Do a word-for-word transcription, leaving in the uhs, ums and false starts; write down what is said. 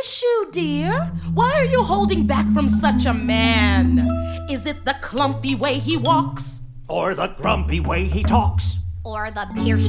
issue, dear? Why are you holding back from such a man? Is it the clumpy way he walks? Or the grumpy way he talks? Or the piercing